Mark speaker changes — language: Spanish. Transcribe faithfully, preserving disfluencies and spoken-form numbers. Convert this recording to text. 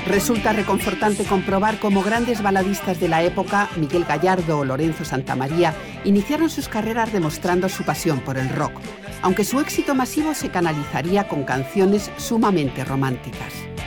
Speaker 1: Resulta reconfortante comprobar cómo grandes baladistas de la época, Miguel Gallardo o Lorenzo Santamaría, iniciaron sus carreras demostrando su pasión por el rock, aunque su éxito masivo se canalizaría con canciones sumamente románticas.